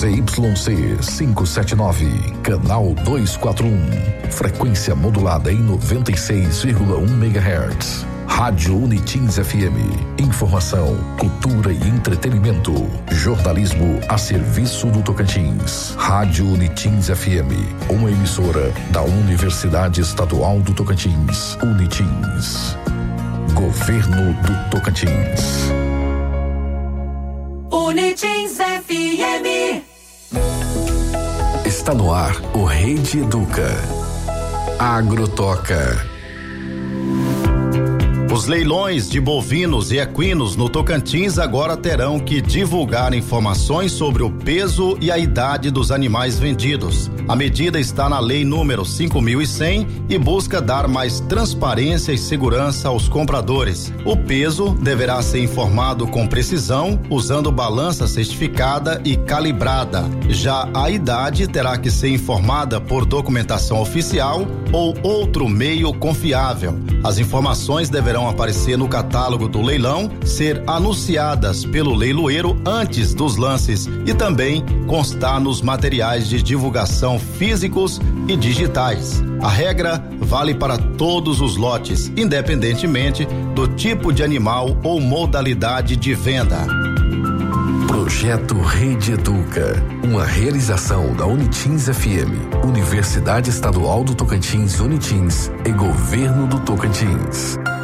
ZYC 579, canal 241, frequência modulada em 96,1 MHz. Rádio Unitins FM, informação, cultura e entretenimento, jornalismo a serviço do Tocantins. Rádio Unitins FM, uma emissora da Universidade Estadual do Tocantins, Unitins. Governo do Tocantins. Unitins FM. Está no ar o Rede Educa. Agrotoca. Os leilões de bovinos e equinos no Tocantins agora terão que divulgar informações sobre o peso e a idade dos animais vendidos. A medida está na Lei número 5.100 e busca dar mais transparência e segurança aos compradores. O peso deverá ser informado com precisão, usando balança certificada e calibrada. Já a idade terá que ser informada por documentação oficial ou outro meio confiável. As informações deverão aparecer no catálogo do leilão, ser anunciadas pelo leiloeiro antes dos lances e também constar nos materiais de divulgação físicos e digitais. A regra vale para todos os lotes, independentemente do tipo de animal ou modalidade de venda. Projeto Rede Educa, uma realização da Unitins FM, Universidade Estadual do Tocantins, Unitins e Governo do Tocantins.